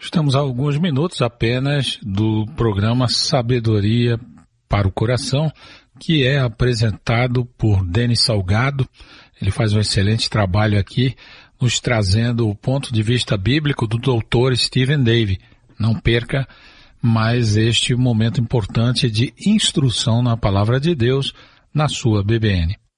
Estamos a alguns minutos apenas do programa Sabedoria para o Coração, que é apresentado por Denis Salgado. Ele faz um excelente trabalho aqui, nos trazendo o ponto de vista bíblico do Dr. Stephen Davey. Não perca mais este momento importante de instrução na Palavra de Deus na sua BBN.